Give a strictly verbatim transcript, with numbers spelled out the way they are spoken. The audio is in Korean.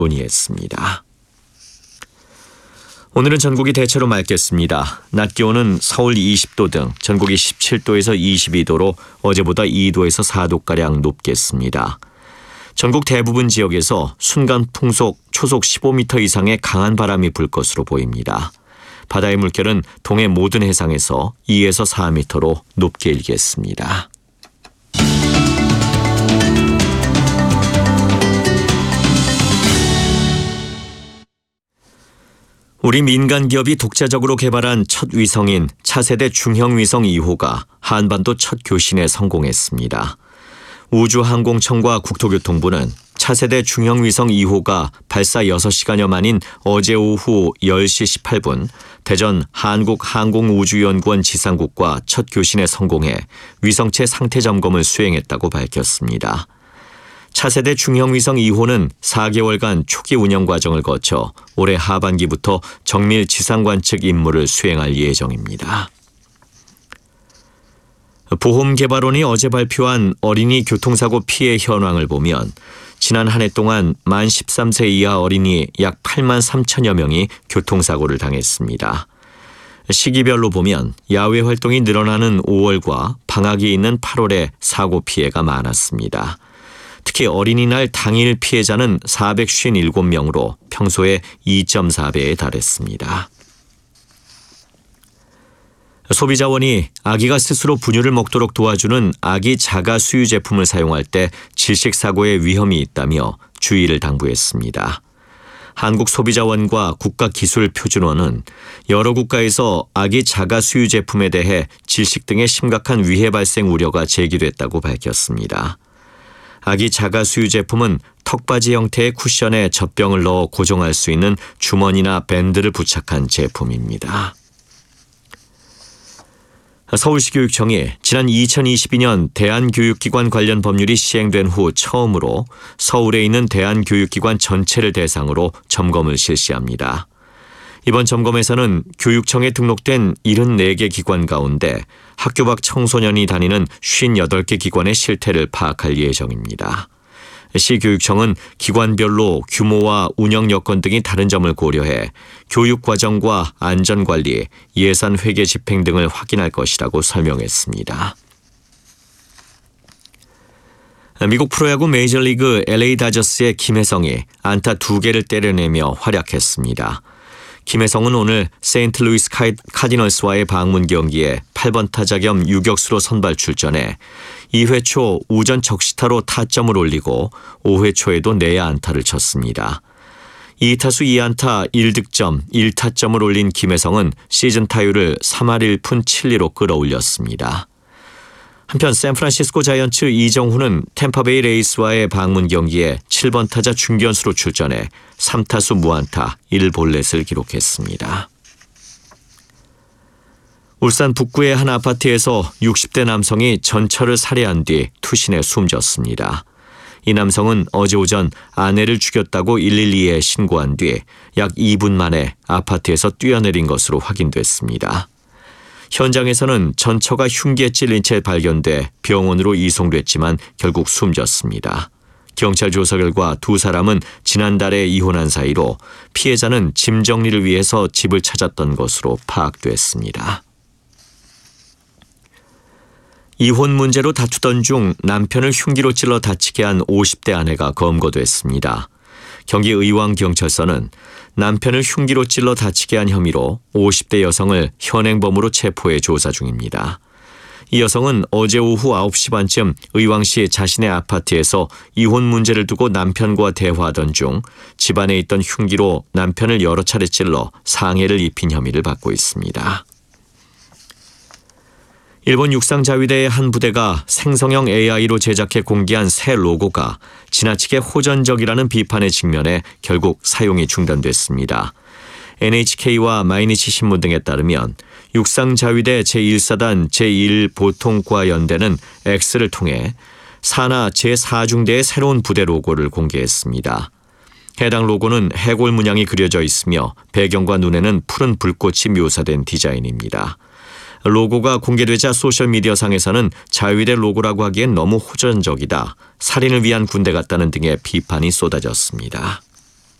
논의했습니다. 오늘은 전국이 대체로 맑겠습니다. 낮 기온은 서울 이십 도 등 전국이 십칠 도에서 이십이 도로 어제보다 이 도에서 사 도가량 높겠습니다. 전국 대부분 지역에서 순간 풍속 초속 십오 미터 이상의 강한 바람이 불 것으로 보입니다. 바다의 물결은 동해 모든 해상에서 이에서 사 미터로 높게 일겠습니다. 우리 민간 기업이 독자적으로 개발한 첫 위성인 차세대 중형위성 이 호가 한반도 첫 교신에 성공했습니다. 우주항공청과 국토교통부는 차세대 중형위성 이 호가 발사 여섯 시간여 만인 어제 오후 열 시 십팔 분 대전 한국항공우주연구원 지상국과 첫 교신에 성공해 위성체 상태 점검을 수행했다고 밝혔습니다. 차세대 중형위성 이 호는 사 개월간 초기 운영 과정을 거쳐 올해 하반기부터 정밀 지상관측 임무를 수행할 예정입니다. 보험개발원이 어제 발표한 어린이 교통사고 피해 현황을 보면 지난 한 해 동안 만 십삼 세 이하 어린이 약 팔만 삼천여 명이 교통사고를 당했습니다. 시기별로 보면 야외 활동이 늘어나는 오월과 방학이 있는 팔월에 사고 피해가 많았습니다. 특히 어린이날 당일 피해자는 사백오십칠 명으로 평소의 이 점 사 배에 달했습니다. 소비자원이 아기가 스스로 분유를 먹도록 도와주는 아기 자가 수유 제품을 사용할 때 질식사고의 위험이 있다며 주의를 당부했습니다. 한국소비자원과 국가기술표준원은 여러 국가에서 아기 자가 수유 제품에 대해 질식 등의 심각한 위해 발생 우려가 제기됐다고 밝혔습니다. 아기 자가 수유 제품은 턱받이 형태의 쿠션에 젖병을 넣어 고정할 수 있는 주머니나 밴드를 부착한 제품입니다. 서울시 교육청이 지난 이천이십이 년 대한교육기관 관련 법률이 시행된 후 처음으로 서울에 있는 대한교육기관 전체를 대상으로 점검을 실시합니다. 이번 점검에서는 교육청에 등록된 칠십사 개 기관 가운데 학교 밖 청소년이 다니는 오십팔 개 기관의 실태를 파악할 예정입니다. 시교육청은 기관별로 규모와 운영 여건 등이 다른 점을 고려해 교육 과정과 안전관리, 예산 회계 집행 등을 확인할 것이라고 설명했습니다. 미국 프로야구 메이저리그 엘에이 다저스의 김혜성이 안타 두 개를 때려내며 활약했습니다. 김혜성은 오늘 세인트루이스 카디널스와의 방문 경기에 팔 번 타자 겸 유격수로 선발 출전해 이 회 초 우전 적시타로 타점을 올리고 오 회 초에도 내야 안타를 쳤습니다. 이 타수 이 안타 일 득점 일 타점을 올린 김혜성은 시즌 타율을 삼 할 일 푼 칠 리로 끌어올렸습니다. 한편 샌프란시스코 자이언츠 이정후는 템파베이 레이스와의 방문 경기에 칠 번 타자 중견수로 출전해 삼 타수 무안타 일 볼넷을 기록했습니다. 울산 북구의 한 아파트에서 육십 대 남성이 전처를 살해한 뒤 투신해 숨졌습니다. 이 남성은 어제 오전 아내를 죽였다고 일일이에 신고한 뒤 약 이 분 만에 아파트에서 뛰어내린 것으로 확인됐습니다. 현장에서는 전처가 흉기에 찔린 채 발견돼 병원으로 이송됐지만 결국 숨졌습니다. 경찰 조사 결과 두 사람은 지난달에 이혼한 사이로 피해자는 짐 정리를 위해서 집을 찾았던 것으로 파악됐습니다. 이혼 문제로 다투던 중 남편을 흉기로 찔러 다치게 한 오십 대 아내가 검거됐습니다. 경기 의왕경찰서는 남편을 흉기로 찔러 다치게 한 혐의로 오십 대 여성을 현행범으로 체포해 조사 중입니다. 이 여성은 어제 오후 아홉 시 반쯤 의왕시 자신의 아파트에서 이혼 문제를 두고 남편과 대화하던 중 집안에 있던 흉기로 남편을 여러 차례 찔러 상해를 입힌 혐의를 받고 있습니다. 일본 육상자위대의 한 부대가 생성형 에이아이로 제작해 공개한 새 로고가 지나치게 호전적이라는 비판에 직면해 결국 사용이 중단됐습니다. 엔에이치케이와 마이니치 신문 등에 따르면 육상자위대 제일 사단 제일 보통과 연대는 X를 통해 산하 제사 중대의 새로운 부대 로고를 공개했습니다. 해당 로고는 해골 문양이 그려져 있으며 배경과 눈에는 푸른 불꽃이 묘사된 디자인입니다. 로고가 공개되자 소셜미디어상에서는 자위대 로고라고 하기엔 너무 호전적이다, 살인을 위한 군대 같다는 등의 비판이 쏟아졌습니다.